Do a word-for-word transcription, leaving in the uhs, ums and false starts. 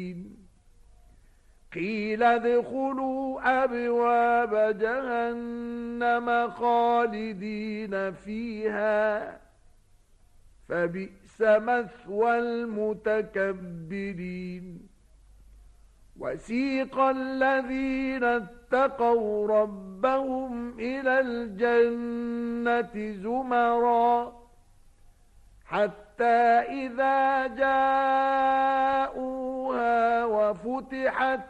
قيل ادخلوا أبواب جهنم خالدين فيها فبئس مثوى المتكبرين وسيق الذين اتقوا ربهم إلى الجنة زمرا حتى إذا جاءوها وفتحت